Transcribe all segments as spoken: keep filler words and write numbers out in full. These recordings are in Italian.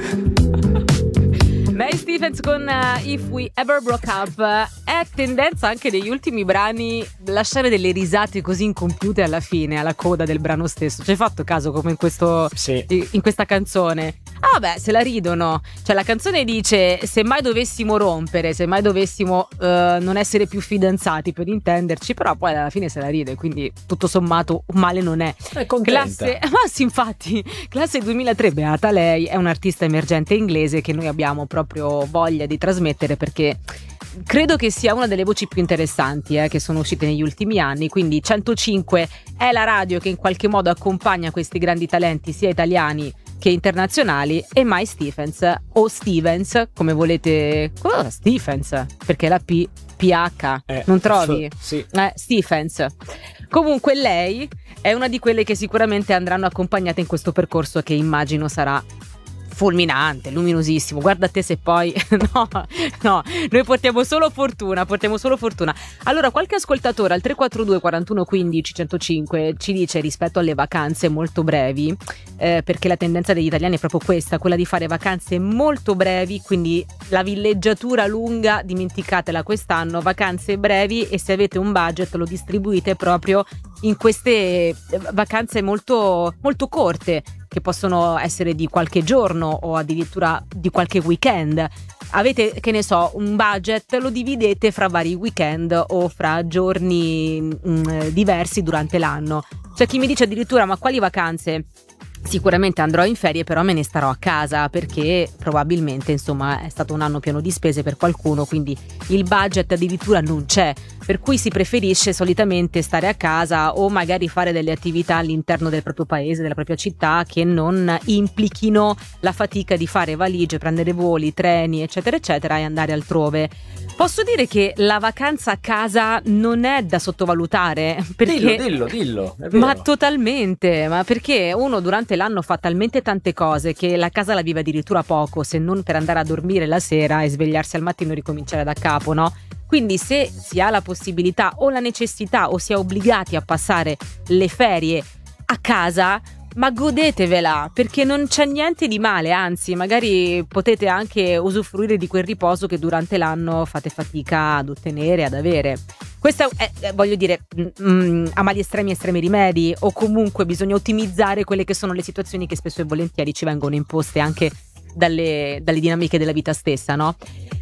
Mae Stephens con uh, If We Ever Broke Up. È tendenza anche negli ultimi brani lasciare delle risate così incompiute alla fine, alla coda del brano stesso. Ci hai fatto caso come in questo sì. in questa canzone? Ah vabbè, se la ridono. Cioè la canzone dice: se mai dovessimo rompere, se mai dovessimo uh, non essere più fidanzati, per intenderci, però poi alla fine se la ride, quindi tutto sommato male non è. È contenta. Classe, ma sì, infatti, classe duemilatré, beata lei, è un'artista emergente inglese che noi abbiamo proprio voglia di trasmettere, perché credo che sia una delle voci più interessanti eh, che sono uscite negli ultimi anni. Quindi centocinque è la radio che in qualche modo accompagna questi grandi talenti sia italiani che internazionali, e Mae Stephens o Stevens come volete. Oh, Stephens perché la P P H eh, non trovi? F, sì. eh, Stephens. Comunque lei è una di quelle che sicuramente andranno accompagnate in questo percorso che immagino sarà fulminante, luminosissimo. Guarda te se poi no, no, noi portiamo solo fortuna, portiamo solo fortuna. Allora, qualche ascoltatore al tre quattro due quarantuno quindici centocinque ci dice, rispetto alle vacanze molto brevi, eh, perché la tendenza degli italiani è proprio questa, quella di fare vacanze molto brevi, quindi la villeggiatura lunga dimenticatela quest'anno, vacanze brevi, e se avete un budget lo distribuite proprio in queste vacanze molto molto corte, che possono essere di qualche giorno o addirittura di qualche weekend. Avete, che ne so, un budget, lo dividete fra vari weekend o fra giorni mh, diversi durante l'anno. C'è chi mi dice addirittura: ma quali vacanze? Sicuramente andrò in ferie, però me ne starò a casa, perché probabilmente insomma è stato un anno pieno di spese per qualcuno, quindi il budget addirittura non c'è, per cui si preferisce solitamente stare a casa o magari fare delle attività all'interno del proprio paese, della propria città, che non implichino la fatica di fare valigie, prendere voli, treni eccetera eccetera e andare altrove. Posso dire che la vacanza a casa non è da sottovalutare, perché dillo, dillo, dillo, è vero. Ma totalmente, ma perché uno durante l'anno fa talmente tante cose che la casa la vive addirittura poco, se non per andare a dormire la sera e svegliarsi al mattino e ricominciare da capo, no? Quindi se si ha la possibilità o la necessità o si è obbligati a passare le ferie a casa, ma godetevela, perché non c'è niente di male, anzi magari potete anche usufruire di quel riposo che durante l'anno fate fatica ad ottenere, ad avere. Questo è, è voglio dire, mh, a mali estremi estremi rimedi, o comunque bisogna ottimizzare quelle che sono le situazioni che spesso e volentieri ci vengono imposte anche dalle, dalle dinamiche della vita stessa, no?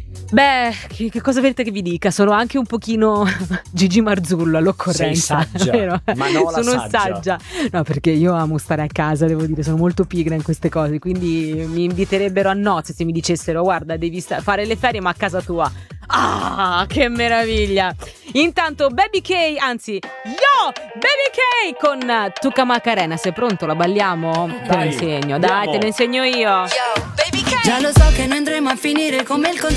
Beh, che, che cosa volete che vi dica? Sono anche un pochino Gigi Marzullo all'occorrenza. Sei saggia, vero? Manola sono saggia. saggia. No, perché io amo stare a casa, devo dire, sono molto pigra in queste cose, quindi mi inviterebbero a nozze se mi dicessero: guarda, devi sta- fare le ferie ma a casa tua. Ah, che meraviglia! Intanto Baby K, anzi, yo, Baby K con Tuca Macarena. Sei pronto? La balliamo? Te lo Dai, insegno, andiamo. dai, te lo insegno io. Yo, baby K. Già lo so che noi andremo a finire come il contrario.